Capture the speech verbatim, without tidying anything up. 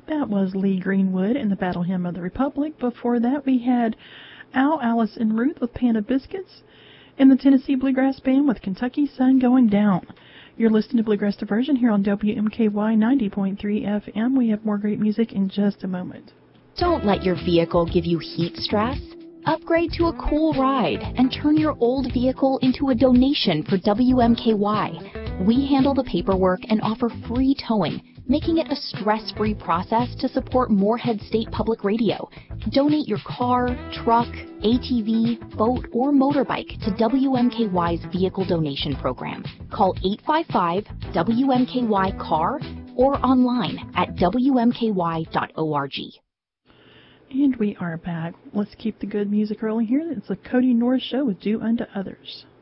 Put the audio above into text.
That was Lee Greenwood in the Battle Hymn of the Republic. Before that, we had Al, Alice, and Ruth with Panda Biscuits, and the Tennessee Bluegrass Band with Kentucky Sun Going Down. You're listening to Bluegrass Diversion here on W M K Y ninety point three F M. We have more great music in just a moment. Don't let your vehicle give you heat stress. Upgrade to a cool ride and turn your old vehicle into a donation for W M K Y. We handle the paperwork and offer free towing, making it a stress-free process to support Moorhead State Public Radio. Donate your car, truck, A T V, boat, or motorbike to W M K Y's Vehicle Donation Program. Call eight five five W M K Y C A R or online at W M K Y dot org. And we are back. Let's keep the good music rolling here. It's the Cody Norris Show with Do Unto Others.